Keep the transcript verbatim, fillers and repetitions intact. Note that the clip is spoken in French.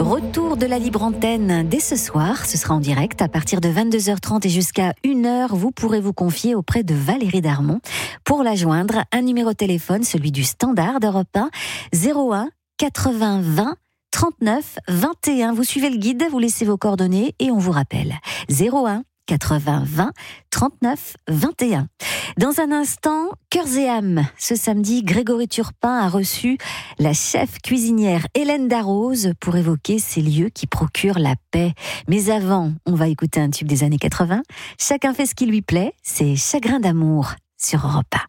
Retour de la libre antenne dès ce soir, ce sera en direct à partir de vingt-deux heures trente et jusqu'à une heure. Vous pourrez vous confier auprès de Valérie Darmon. Pour la joindre, un numéro de téléphone, celui du standard d'Europe un, zéro un quatre-vingts vingt trente-neuf vingt et un. Vous suivez le guide, vous laissez vos coordonnées et on vous rappelle. zéro un quatre-vingts vingt trente-neuf vingt et un. Dans un instant, Cœurs et âmes. Ce samedi, Grégory Turpin a reçu la chef cuisinière Hélène Darroze pour évoquer ces lieux qui procurent la paix. Mais avant, on va écouter un tube des années quatre-vingts. Chacun fait ce qui lui plaît, c'est Chagrin d'amour sur Europe un.